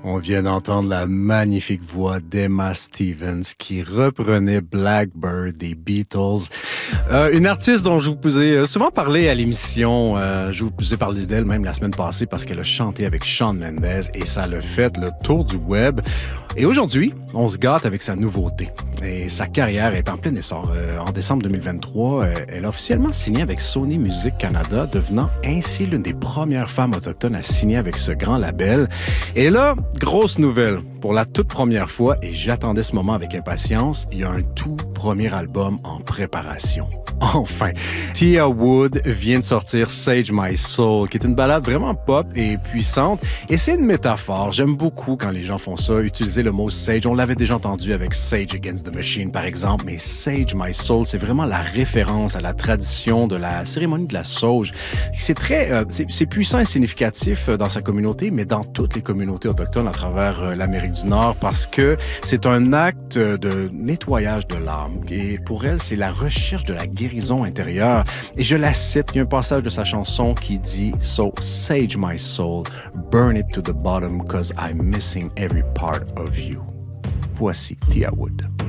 On vient d'entendre la magnifique voix d'Emma Stevens qui reprenait Blackbird des Beatles. Une artiste dont je vous ai souvent parlé à l'émission. Je vous ai parlé d'elle même la semaine passée parce qu'elle a chanté avec Shawn Mendes et ça l'a fait le tour du web. Et aujourd'hui, on se gâte avec sa nouveauté. Et sa carrière est en plein essor. En décembre 2023, elle a officiellement signé avec Sony Music Canada, devenant ainsi l'une des premières femmes autochtones à signer avec ce grand label. Et là, grosse nouvelle. Pour la toute première fois, et j'attendais ce moment avec impatience, il y a un tout premier album en préparation. Enfin, Tia Wood vient de sortir Sage My Soul, qui est une ballade vraiment pop et puissante. Et c'est une métaphore. J'aime beaucoup quand les gens font ça, utiliser le mot sage. On l'avait déjà entendu avec Sage Against the Machine, par exemple, mais Sage My Soul, c'est vraiment la référence à la tradition de la cérémonie de la sauge. C'est très, c'est puissant et significatif dans sa communauté, mais dans toutes les communautés autochtones à travers l'Amérique du Nord, parce que c'est un acte de nettoyage de l'âme. Et pour elle, c'est la recherche de la guérison intérieure. Et je la cite, il y a un passage de sa chanson qui dit « So sage my soul, burn it to the bottom, cause I'm missing every part of you ». Voici Tia Wood.